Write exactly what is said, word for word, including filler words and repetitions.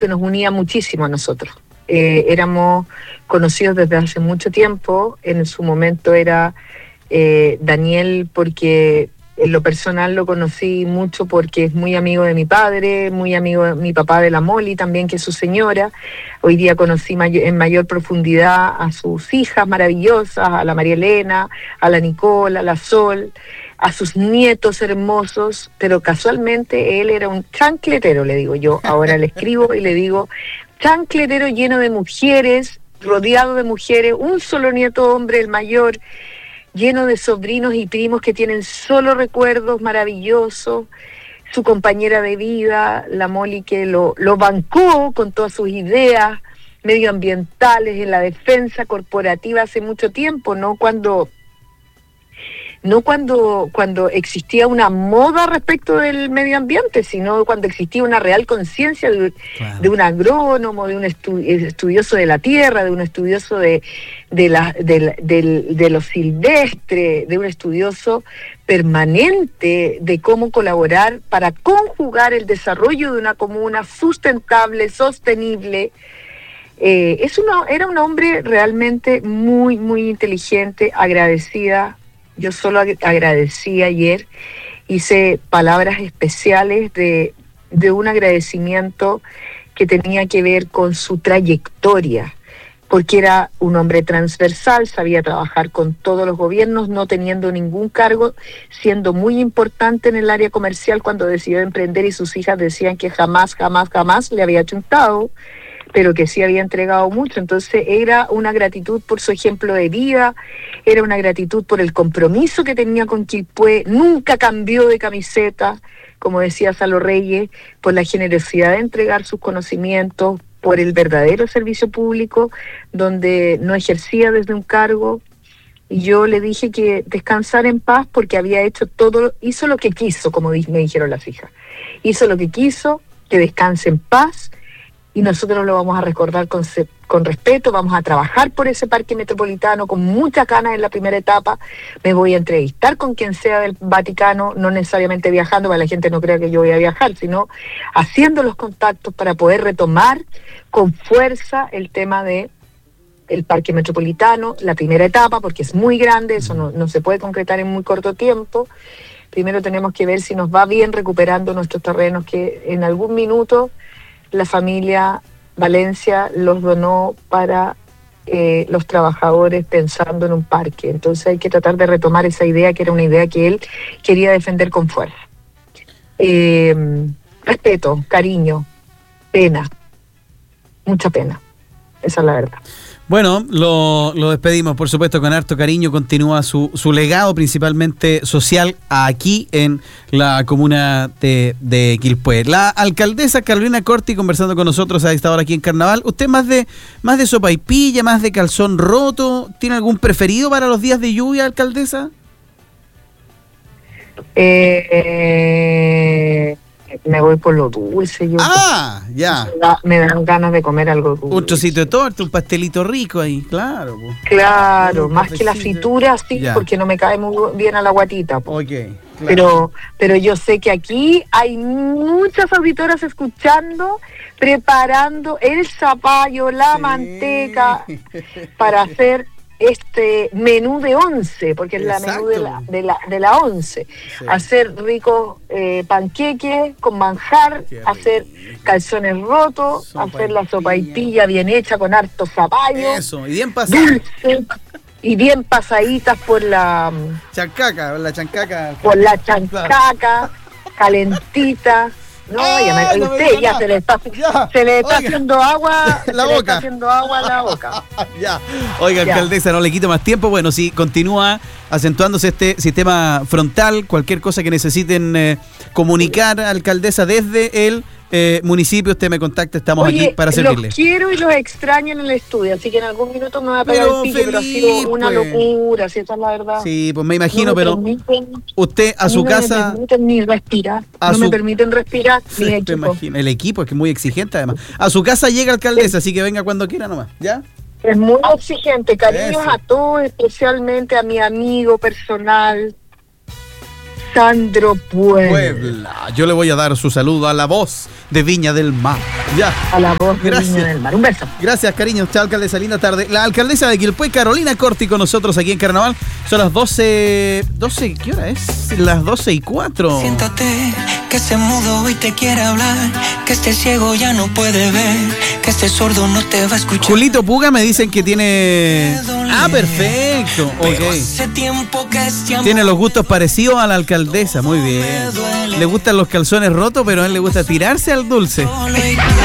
que nos unía muchísimo a nosotros. Eh, éramos conocidos desde hace mucho tiempo. En su momento era eh, Daniel, porque en lo personal lo conocí mucho porque es muy amigo de mi padre, muy amigo de mi papá, de la Moli también, que es su señora. Hoy día conocí may- en mayor profundidad a sus hijas maravillosas, a la María Elena, a la Nicola, a la Sol, a sus nietos hermosos, pero casualmente él era un chancletero, le digo yo. Ahora le escribo y le digo, chancletero lleno de mujeres, rodeado de mujeres, un solo nieto hombre, el mayor, lleno de sobrinos y primos que tienen solo recuerdos maravillosos, su compañera de vida, la Moli, que lo, lo bancó con todas sus ideas medioambientales en la defensa corporativa hace mucho tiempo, no cuando... no cuando, cuando existía una moda respecto del medio ambiente, sino cuando existía una real conciencia de, claro. de un agrónomo, de un estu- estudioso de la tierra, de un estudioso de, de, la, de, de, de lo silvestre, de un estudioso permanente de cómo colaborar para conjugar el desarrollo de una comuna sustentable, sostenible. Eh, es uno, era un hombre realmente muy, muy inteligente, agradecida. Yo solo agradecí ayer, hice palabras especiales de, de un agradecimiento que tenía que ver con su trayectoria, porque era un hombre transversal, sabía trabajar con todos los gobiernos, no teniendo ningún cargo, siendo muy importante en el área comercial cuando decidió emprender, y sus hijas decían que jamás, jamás, jamás le había chuntado, pero que sí había entregado mucho. Entonces era una gratitud por su ejemplo de vida, era una gratitud por el compromiso que tenía con Quilpué, nunca cambió de camiseta, como decía Salo Reyes, por la generosidad de entregar sus conocimientos, por el verdadero servicio público, donde no ejercía desde un cargo. Y yo le dije que descansara en paz porque había hecho todo, hizo lo que quiso, como me dijeron las hijas, hizo lo que quiso, que descanse en paz. Y nosotros lo vamos a recordar con, con respeto, vamos a trabajar por ese parque metropolitano con muchas ganas en la primera etapa. Me voy a entrevistar con quien sea del Vaticano, no necesariamente viajando, para que la gente no crea que yo voy a viajar, sino haciendo los contactos para poder retomar con fuerza el tema de el parque metropolitano, la primera etapa, porque es muy grande, eso no, no se puede concretar en muy corto tiempo. Primero tenemos que ver si nos va bien recuperando nuestros terrenos, que en algún minuto la familia Valencia los donó para eh, los trabajadores pensando en un parque. Entonces hay que tratar de retomar esa idea, que era una idea que él quería defender con fuerza. Eh, respeto, cariño, pena, mucha pena. Esa es la verdad. Bueno, lo, lo despedimos, por supuesto, con harto cariño. Continúa su, su legado, principalmente social, aquí en la comuna de, de Quilpué. La alcaldesa Carolina Corti conversando con nosotros a esta hora aquí en Carnaval. ¿Usted más de más de sopaipilla, más de calzón roto? ¿Tiene algún preferido para los días de lluvia, alcaldesa? Eh... eh... Me voy por lo dulce. Yo ah, pues, ya. Me, da, me dan ganas de comer algo dulce. Un trocito de torta, un pastelito rico ahí, claro. Pues. Claro, un más cafecito. Que la fritura, sí, ya. Porque no me cae muy bien a la guatita. Pues. Ok, claro. Pero, pero yo sé que aquí hay muchas auditoras escuchando, preparando el zapallo, la sí. manteca, para hacer este menú de once, porque es Exacto. la menú de la, de la, de la once. Sí. Hacer ricos eh, panqueques con manjar, hacer calzones rotos, sopa hacer la sopaipilla bien hecha con harto zapallo. Eso, y bien pasada. Dulce, y bien pasaditas por la... Chancaca, la chancaca. Por la chancaca, calentita. No, ah, ya me, no usted me ya se le está, ya. Se le está haciendo agua la se boca. Le está haciendo agua a la boca. Ya. Oiga, ya. Alcaldesa, no le quito más tiempo. Bueno, si continúa acentuándose este sistema frontal, cualquier cosa que necesiten eh, comunicar, alcaldesa, desde el eh, municipio, usted me contacta, estamos Oye, aquí para servirle. Los quiero y los extraño en el estudio, así que en algún minuto me voy a pegar pero el pique, feliz, pero ha sido una pues. locura, si esa es la verdad. Sí, pues me imagino, no me pero permiten, usted a, a su no casa... No me permiten ni respirar, no su... me permiten respirar, sí, mi equipo. Imagino. El equipo es que es muy exigente además. A su casa llega, alcaldesa, sí. Así que venga cuando quiera nomás, ¿ya? Es muy exigente, cariños Eso. A todos, especialmente a mi amigo personal, Alejandro Puebla. Puebla. Yo le voy a dar su saludo a la voz de Viña del Mar. Ya. A la voz de Gracias. Viña del Mar. Un beso. Gracias, cariño. Chao, alcaldesa. Linda tarde. La alcaldesa de Quilpué, Carolina Corti, con nosotros aquí en Carnaval. Son las doce. doce ¿Qué hora es? Las doce y cuatro. Siéntate, que este mudo hoy te quiere hablar, que este ciego ya no puede ver, que este sordo no te va a escuchar. Julito Puga me dicen que tiene... Ah, perfecto. Pero Ok. hace tiempo que este amor Tiene los gustos parecidos a la alcaldesa. Muy bien. Le gustan los calzones rotos, pero a él le gusta tirarse al dulce. solo y